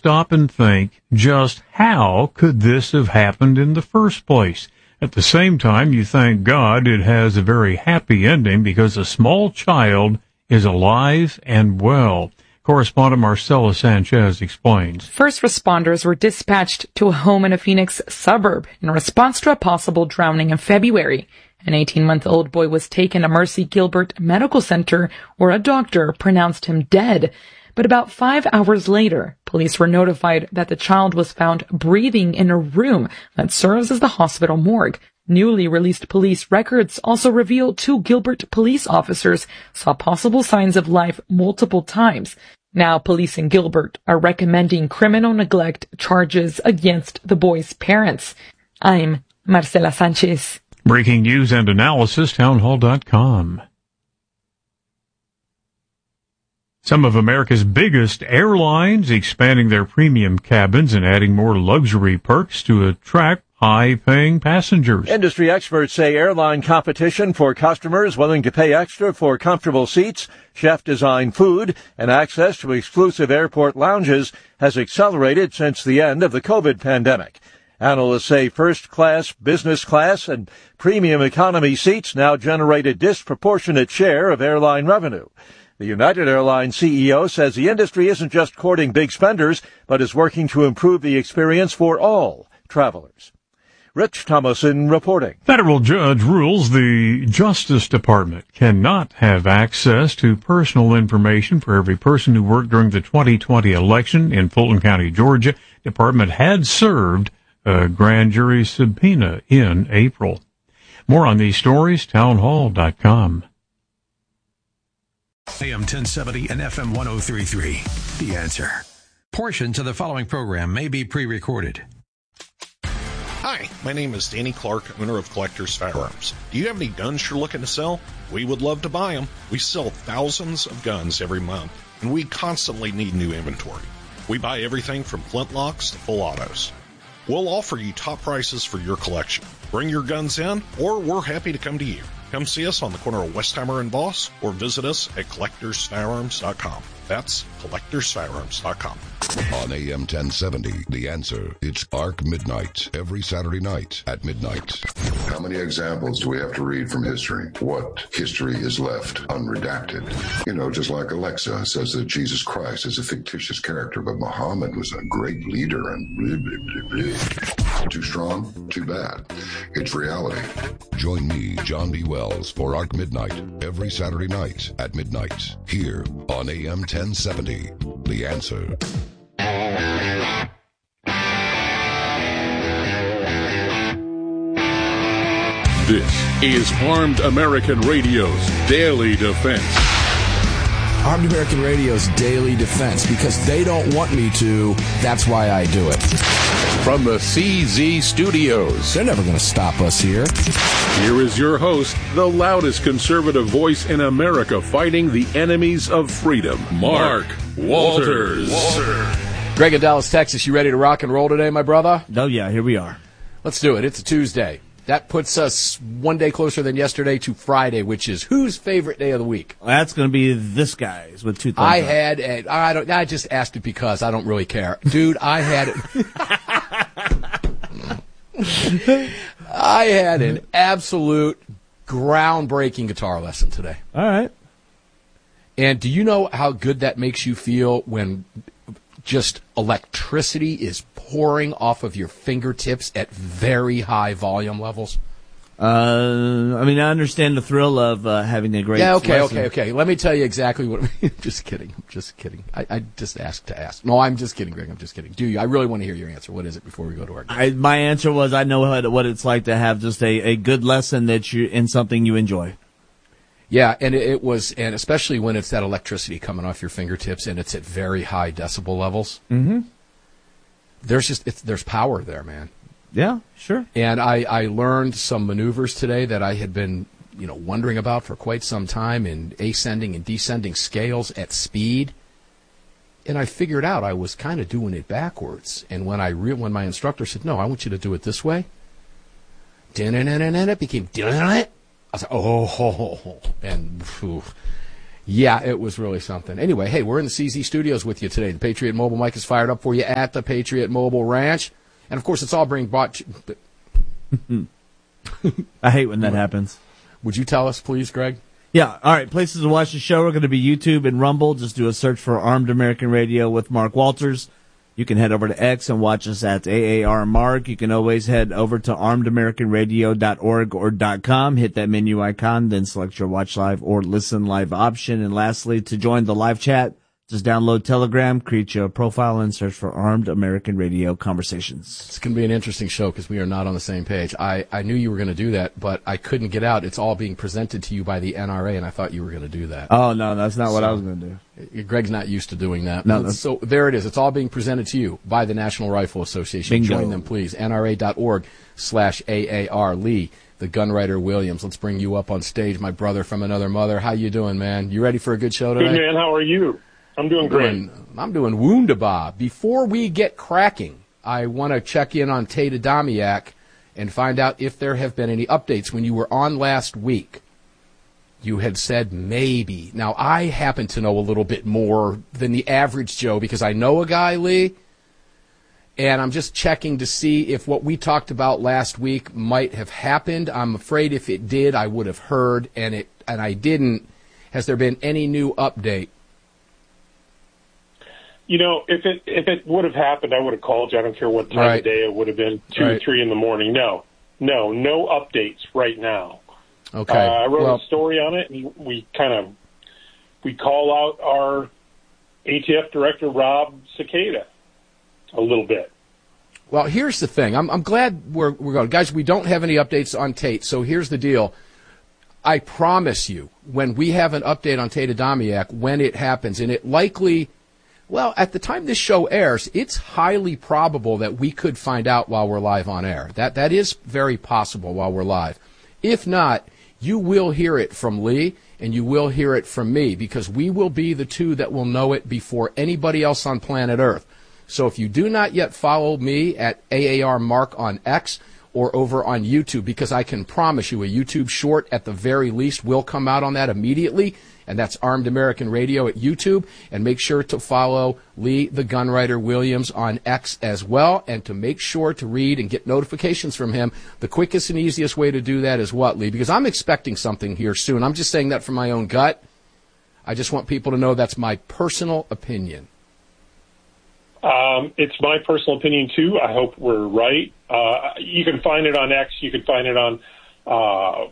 stop and think, just how could this have happened in the first place? At the same time, you thank God it has a very happy ending because a small child is alive and well. Correspondent Marcela Sanchez explains. First responders were dispatched to a home in a Phoenix suburb in response to a possible drowning in February. An 18-month-old boy was taken to Mercy Gilbert Medical Center, where a doctor pronounced him dead. But about 5 hours later, police were notified that the child was found breathing in a room that serves as the hospital morgue. Newly released police records also reveal 2 Gilbert police officers saw possible signs of life multiple times. Now, police in Gilbert are recommending criminal neglect charges against the boy's parents. I'm Marcela Sanchez. Breaking news and analysis, townhall.com. Some of America's biggest airlines expanding their premium cabins and adding more luxury perks to attract high-paying passengers. Industry experts say airline competition for customers willing to pay extra for comfortable seats, chef-designed food, and access to exclusive airport lounges has accelerated since the end of the COVID pandemic. Analysts say first class, business class, and premium economy seats now generate a disproportionate share of airline revenue. The United Airlines CEO says the industry isn't just courting big spenders, but is working to improve the experience for all travelers. Rich Thomason reporting. Federal judge rules the Justice Department cannot have access to personal information for every person who worked during the 2020 election in Fulton County, Georgia. Department had served a grand jury subpoena in April. More on these stories, townhall.com. AM 1070 and FM 1033. The Answer. Portions of the following program may be pre-recorded. Hi, my name is Danny Clark, owner of Collector's Firearms. Do you have any guns you're looking to sell? We would love to buy them. We sell thousands of guns every month, and we constantly need new inventory. We buy everything from flintlocks to full autos. We'll offer you top prices for your collection. Bring your guns in, or we're happy to come to you. Come see us on the corner of Westheimer and Voss, or visit us at collectorsfirearms.com. That's collectorsfirearms.com. On AM 1070, The Answer, it's Arc Midnight, every Saturday night at midnight. How many examples do we have to read from history? What history is left unredacted? You know, just like Alexa says that Jesus Christ is a fictitious character, but Muhammad was a great leader and blah, blah, blah, blah. Too strong? Too bad. It's reality. Join me, John B. Wells, for Arc Midnight, every Saturday night at midnight, here on AM 1070, The Answer. This is Armed American Radio's Daily Defense. Armed American Radio's Daily Defense, because they don't want me to, that's why I do it. From the CZ Studios. They're never going to stop us here. Here is your host, the loudest conservative voice in America fighting the enemies of freedom, Mark Walters. Greg in Dallas, Texas, you ready to rock and roll today, my brother? Oh, yeah, here we are. Let's do it. It's a Tuesday. That puts us one day closer than yesterday to Friday, which is whose favorite day of the week? Well, that's going to be this guy's with 2 thumbs up. I just asked it because I don't really care. Dude, I had an absolute groundbreaking guitar lesson today. All right. And do you know how good that makes you feel when just electricity is pouring off of your fingertips at very high volume levels? I mean, I understand the thrill of having a great lesson. Okay. Let me tell you exactly what... Just kidding. I just asked to ask. No, I'm just kidding, Greg. I'm just kidding. Do you? I really want to hear your answer. What is it before we go to our game? My answer was I know what it's like to have just a good lesson that you in something you enjoy. Yeah, and it was, and especially when it's that electricity coming off your fingertips and it's at very high decibel levels. Mm-hmm. There's power there, man. Yeah, sure. And I learned some maneuvers today that I had been, wondering about for quite some time in ascending and descending scales at speed. And I figured out I was kind of doing it backwards. And when my instructor said, "No, I want you to do it this way," it became. I was like, oh, and Yeah, it was really something. Anyway, hey, we're in the CZ studios with you today. The Patriot Mobile mic is fired up for you at the Patriot Mobile Ranch. And, of course, it's all being brought... I hate when that happens. Would you tell us, please, Greg? Yeah, all right, places to watch the show are going to be YouTube and Rumble. Just do a search for Armed American Radio with Mark Walters. You can head over to X and watch us at AAR Mark. You can always head over to armedamericanradio.org or .com. Hit that menu icon, then select your watch live or listen live option. And lastly, to join the live chat, just download Telegram, create your profile, and search for Armed American Radio Conversations. It's going to be an interesting show because we are not on the same page. I knew you were going to do that, but I couldn't get out. It's all being presented to you by the NRA, and I thought you were going to do that. Oh, no, that's not what I was going to do. Greg's not used to doing that. No, so there it is. It's all being presented to you by the National Rifle Association. Bingo. Join them, please. NRA.org/AAR. Lee, the Gunwriter Williams. Let's bring you up on stage, my brother from another mother. How you doing, man? You ready for a good show today? Good, man. How are you? I'm doing great. I'm doing woundaba. Before we get cracking, I want to check in on Tate Adamiak and find out if there have been any updates. When you were on last week, you had said maybe. Now, I happen to know a little bit more than the average Joe because I know a guy, Lee, and I'm just checking to see if what we talked about last week might have happened. I'm afraid if it did, I would have heard, and I didn't. Has there been any new update? You know, if it would have happened, I would have called you. I don't care what time of day it would have been, 2 or 3 in the morning. No updates right now. Okay. I wrote a story on it, and we call out our ATF director, Rob Cicada, a little bit. Well, here's the thing. I'm glad we're going. Guys, we don't have any updates on Tate, so here's the deal. I promise you, when we have an update on Tate Adamiak, when it happens, and it likely... Well, at the time this show airs, it's highly probable that we could find out while we're live on air. That is very possible while we're live. If not, you will hear it from Lee and you will hear it from me because we will be the two that will know it before anybody else on planet Earth. So if you do not yet follow me at AAR Mark on X or over on YouTube, because I can promise you a YouTube short at the very least will come out on that immediately, and that's Armed American Radio at YouTube. And make sure to follow Lee the Gunwriter Williams on X as well, and to make sure to read and get notifications from him. The quickest and easiest way to do that is what, Lee? Because I'm expecting something here soon. I'm just saying that from my own gut. I just want people to know that's my personal opinion. It's my personal opinion, too. I hope we're right. You can find it on X. You can find it on our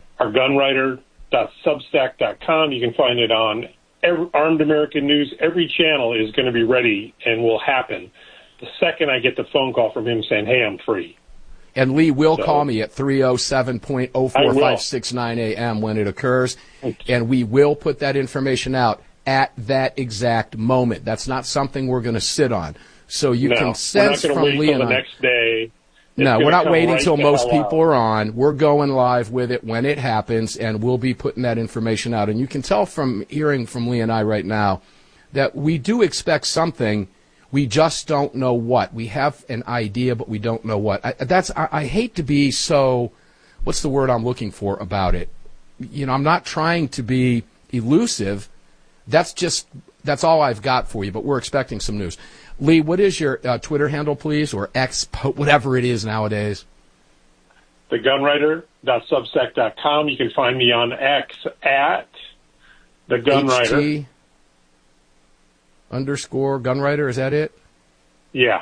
gunwriter.substack.com. You can find it on Armed American News. Every channel is going to be ready and will happen the second I get the phone call from him saying, hey, I'm free. And Lee will call me at 307.04569 a.m. when it occurs, and we will put that information out at that exact moment. That's not something we're going to sit on. So you can sense from Lee and I. The next day. No, we're not waiting until most people are on. We're going live with it when it happens, and we'll be putting that information out. And you can tell from hearing from Lee and I right now that we do expect something. We just don't know what. We have an idea, but we don't know what. I hate to be so, what's the word I'm looking for about it? You know, I'm not trying to be elusive. That's all I've got for you, but we're expecting some news. Lee, what is your Twitter handle, please, or X, whatever it is nowadays? thegunwriter.substack.com. You can find me on X at thegunwriter. HT_Gunwriter, is that it? Yeah.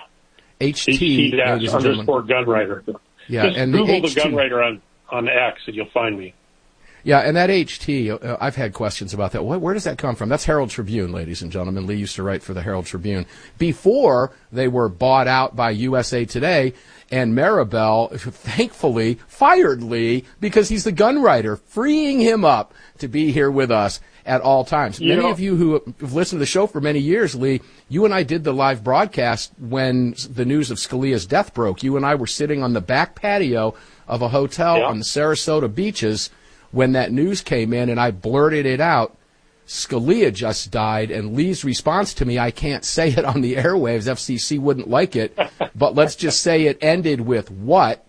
HT_Gunwriter. Yeah, just and Google the Gunwriter on X and you'll find me. Yeah, and that HT, I've had questions about that. Where does that come from? That's Herald Tribune, ladies and gentlemen. Lee used to write for the Herald Tribune before they were bought out by USA Today, and Maribel, thankfully, fired Lee because he's the gun writer, freeing him up to be here with us at all times. Many of you who have listened to the show for many years, Lee, you and I did the live broadcast when the news of Scalia's death broke. You and I were sitting on the back patio of a hotel on the Sarasota beaches when that news came in, and I blurted it out. Scalia just died, and Lee's response to me, I can't say it on the airwaves, FCC wouldn't like it, but let's just say it ended with what?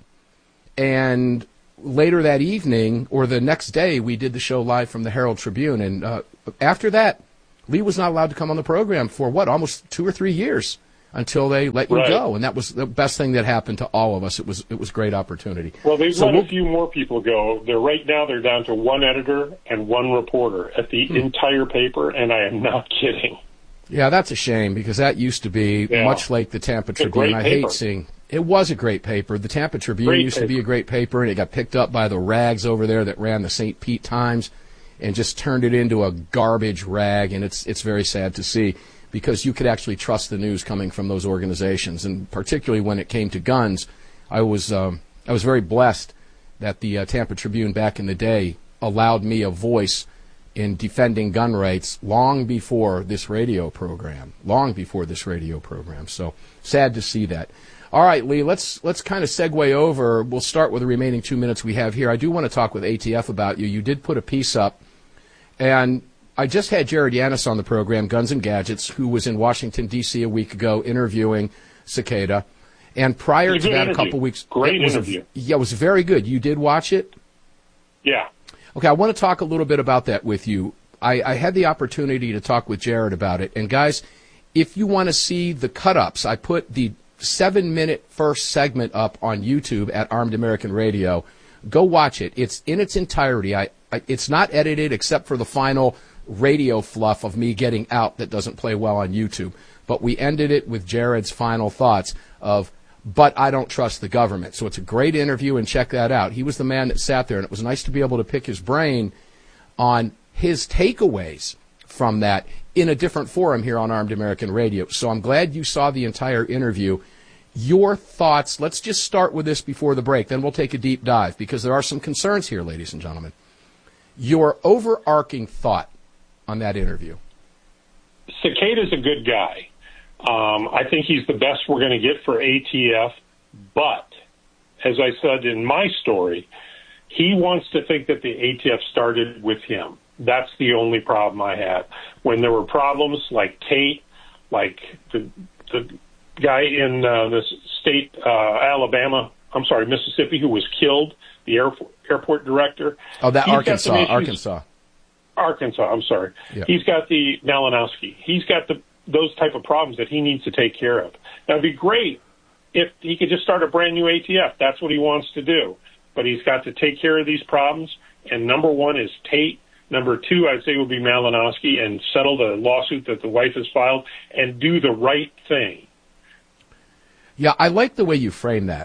And later that evening, or the next day, we did the show live from the Herald Tribune, and after that, Lee was not allowed to come on the program for almost 2 or 3 years until they let you go, and that was the best thing that happened to all of us. It was a great opportunity. Well, they've let a few more people go. They're down to one editor and one reporter at the entire paper, and I am not kidding. Yeah, that's a shame, because that used to be much like the Tampa Tribune. I hate seeing. It was a great paper. The Tampa Tribune used to be a great paper, and it got picked up by the rags over there that ran the St. Pete Times and just turned it into a garbage rag, and it's very sad to see, because you could actually trust the news coming from those organizations. And particularly when it came to guns, I was very blessed that the Tampa Tribune back in the day allowed me a voice in defending gun rights long before this radio program. So sad to see that. All right, Lee, let's kind of segue over. We'll start with the remaining 2 minutes we have here. I do want to talk with ATF about you. You did put a piece up, and I just had Jared Yanis on the program, Guns and Gadgets, who was in Washington, D.C. a week ago interviewing Cicada. And prior to that, a couple weeks... Great interview. It was very good. You did watch it? Yeah. Okay, I want to talk a little bit about that with you. I had the opportunity to talk with Jared about it. And, guys, if you want to see the cut-ups, I put the 7-minute first segment up on YouTube at Armed American Radio. Go watch it. It's in its entirety. It's not edited except for the final radio fluff of me getting out that doesn't play well on YouTube. But we ended it with Jared's final thoughts of, but I don't trust the government. So it's a great interview, and check that out. He was the man that sat there, and it was nice to be able to pick his brain on his takeaways from that in a different forum here on Armed American Radio. So I'm glad you saw the entire interview. Your thoughts, let's just start with this before the break, then we'll take a deep dive, because there are some concerns here, ladies and gentlemen. Your overarching thought on that interview. Cicada's a good guy. I think he's the best we're going to get for ATF, but as I said in my story, he wants to think that the ATF started with him. That's the only problem I have. When there were problems like Tate, like the guy in the state, Mississippi, who was killed, the airport director. Oh, that Arkansas. I'm sorry. Yeah. He's got the Malinowski. He's got those type of problems that he needs to take care of. That would be great if he could just start a brand new ATF. That's what he wants to do. But he's got to take care of these problems, and number one is Tate. Number two, I'd say, would be Malinowski, and settle the lawsuit that the wife has filed and do the right thing. Yeah, I like the way you frame that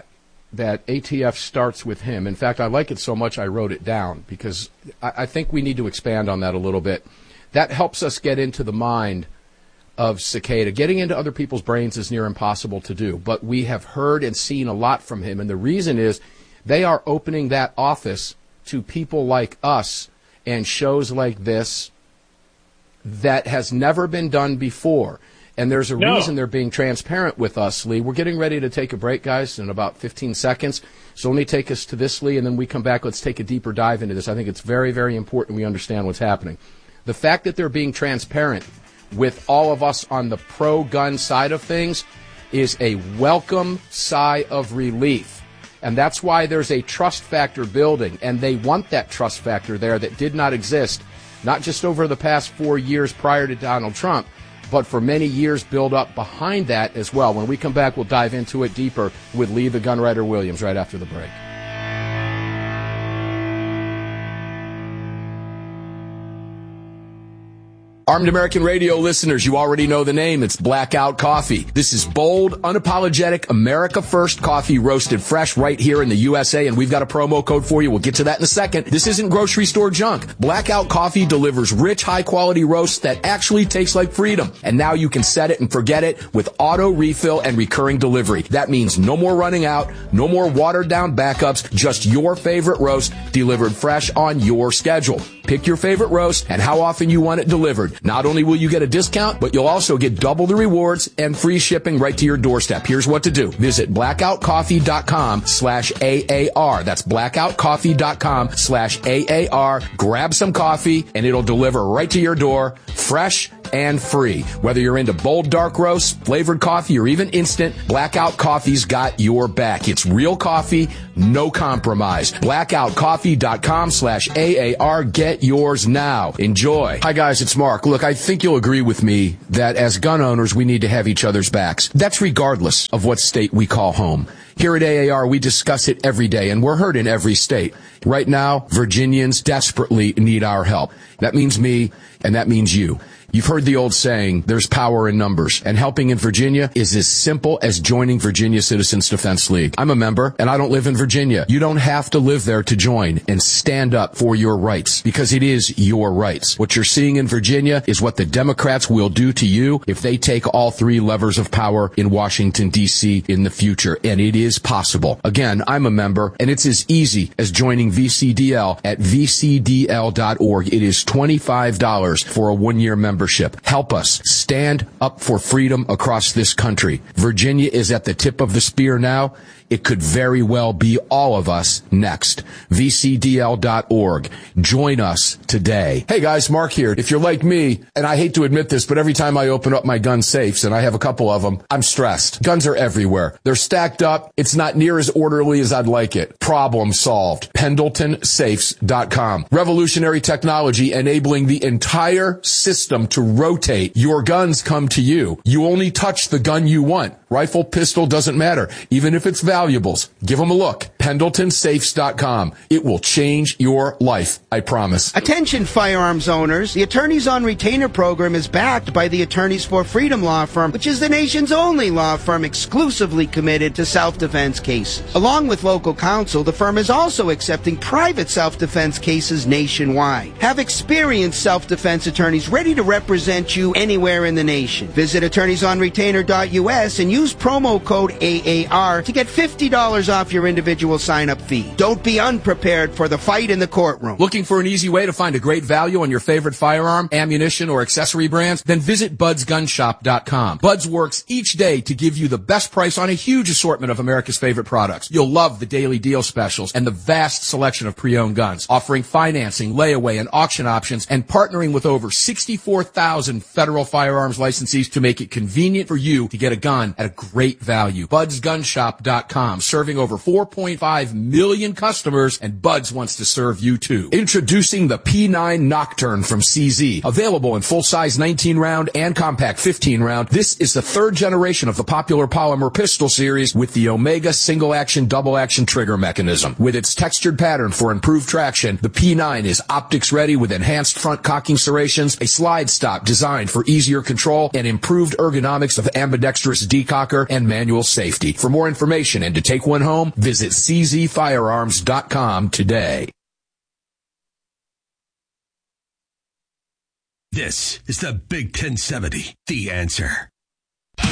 ATF starts with him. In fact, I like it so much I wrote it down, because I think we need to expand on that a little bit. That helps us get into the mind of Cicada. Getting into other people's brains is near impossible to do, but we have heard and seen a lot from him, and the reason is they are opening that office to people like us and shows like this that has never been done before. And there's a reason they're being transparent with us, Lee. We're getting ready to take a break, guys, in about 15 seconds. So let me take us to this, Lee, and then we come back. Let's take a deeper dive into this. I think it's very, very important we understand what's happening. The fact that they're being transparent with all of us on the pro-gun side of things is a welcome sigh of relief. And that's why there's a trust factor building, and they want that trust factor there that did not exist, not just over the past 4 years prior to Donald Trump, but for many years build up behind that as well. When we come back, we'll dive into it deeper with Lee the Gunwriter Williams right after the break. Armed American Radio listeners, you already know the name. It's Blackout Coffee. This is bold, unapologetic, America First coffee roasted fresh right here in the USA, and we've got a promo code for you. We'll get to that in a second. This isn't grocery store junk. Blackout Coffee delivers rich, high-quality roasts that actually taste like freedom. And now you can set it and forget it with auto refill and recurring delivery. That means no more running out, no more watered-down backups, just your favorite roast delivered fresh on your schedule. Pick your favorite roast and how often you want it delivered. Not only will you get a discount, but you'll also get double the rewards and free shipping right to your doorstep. Here's what to do. Visit blackoutcoffee.com/AAR. That's blackoutcoffee.com/AAR. Grab some coffee and it'll deliver right to your door. Fresh, and free. Whether you're into bold dark roast, flavored coffee, or even instant, Blackout Coffee's got your back. It's real coffee, no compromise. BlackoutCoffee.com/AAR. Get yours now. Enjoy. Hi guys, it's Mark. Look, I think you'll agree with me that as gun owners, we need to have each other's backs. That's regardless of what state we call home. Here at AAR, we discuss it every day, and we're heard in every state. Right now, Virginians desperately need our help. That means me, and that means you. You've heard the old saying, there's power in numbers, and helping in Virginia is as simple as joining Virginia Citizens Defense League. I'm a member, and I don't live in Virginia. You don't have to live there to join and stand up for your rights, because it is your rights. What you're seeing in Virginia is what the Democrats will do to you if they take all three levers of power in Washington, D.C. in the future, and it is possible. Again, I'm a member, and it's as easy as joining VCDL at vcdl.org. It is $25 for a one-year membership. Help us stand up for freedom across this country. Virginia is at the tip of the spear now. It could very well be all of us next. VCDL.org. Join us today. Hey guys, Mark here. If you're like me, and I hate to admit this, but every time I open up my gun safes, and I have a couple of them, I'm stressed. Guns are everywhere. They're stacked up. It's not near as orderly as I'd like it. Problem solved. PendletonSafes.com. Revolutionary technology enabling the entire system to rotate. Your guns come to you. You only touch the gun you want. Rifle, pistol, doesn't matter. Even if it's valuables, give them a look. PendletonSafes.com. It will change your life, I promise. Attention firearms owners. The Attorneys on Retainer program is backed by the Attorneys for Freedom law firm, which is the nation's only law firm exclusively committed to self-defense cases. Along with local counsel, the firm is also accepting private self-defense cases nationwide. Have experienced self-defense attorneys ready to represent you anywhere in the nation. Visit attorneysonretainer.us and use promo code AAR to get $50 off your individual sign-up fee. Don't be unprepared for the fight in the courtroom. Looking for an easy way to find a great value on your favorite firearm, ammunition, or accessory brands? Then visit BudsGunShop.com. Buds works each day to give you the best price on a huge assortment of America's favorite products. You'll love the daily deal specials and the vast selection of pre-owned guns, offering financing, layaway, and auction options, and partnering with over 64,000 federal firearms licensees to make it convenient for you to get a gun at a great value. BudsGunShop.com, serving over 4.5 million customers, and Buds wants to serve you too. Introducing the P9 Nocturne from CZ. Available in full-size 19-round and compact 15-round, this is the third generation of the popular polymer pistol series with the Omega single-action, double-action trigger mechanism. With its textured pattern for improved traction, the P9 is optics-ready with enhanced front cocking serrations, a slide stop designed for easier control, and improved ergonomics of ambidextrous decocker and manual safety. For more information and to take one home, visit czfirearms.com today. This is the Big 1070, The Answer.